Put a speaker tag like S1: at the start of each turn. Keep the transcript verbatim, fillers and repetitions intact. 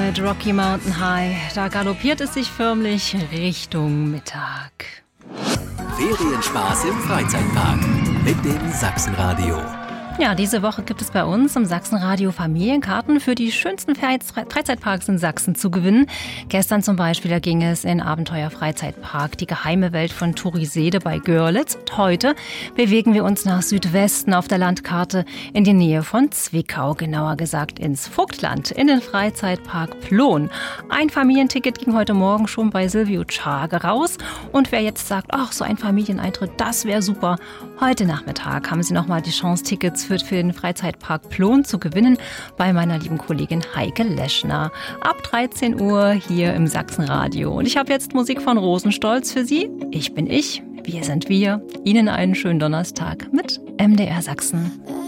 S1: mit Rocky Mountain High. Da galoppiert es sich förmlich Richtung Mittag.
S2: Ferienspaß im Freizeitpark mit dem Sachsenradio.
S1: Ja, diese Woche gibt es bei uns im Sachsenradio Familienkarten für die schönsten Freizeitparks in Sachsen zu gewinnen. Gestern zum Beispiel, da ging es in Abenteuer Freizeitpark, die geheime Welt von Turisede bei Görlitz. Und heute bewegen wir uns nach Südwesten auf der Landkarte in die Nähe von Zwickau, genauer gesagt ins Vogtland, in den Freizeitpark Plon. Ein Familienticket ging heute Morgen schon bei Silvio Czage raus. Und wer jetzt sagt, ach, so ein Familieneintritt, das wäre super. Heute Nachmittag haben Sie nochmal die Chance, Tickets für, für den Freizeitpark Plon zu gewinnen bei meiner lieben Kollegin Heike Leschner. Ab dreizehn Uhr hier im Sachsenradio. Und ich habe jetzt Musik von Rosenstolz für Sie. Ich bin ich, wir sind wir. Ihnen einen schönen Donnerstag mit M D R Sachsen.